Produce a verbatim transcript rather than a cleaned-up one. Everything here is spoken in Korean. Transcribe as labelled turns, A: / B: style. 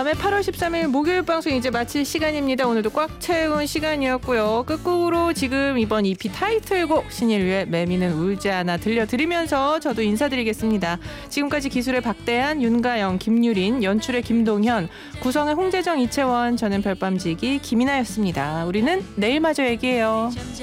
A: 다음에 팔월 십삼일 목요일 방송 이제 마칠 시간입니다. 오늘도 꽉 채운 시간이었고요. 끝곡으로 지금 이번 이피 타이틀곡 신일류의 매미는 울지 않아 들려드리면서 저도 인사드리겠습니다. 지금까지 기술의 박대한, 윤가영, 김유린, 연출의 김동현, 구성의 홍재정, 이채원, 저는 별밤지기 김이나였습니다. 우리는 내일 마저 얘기해요.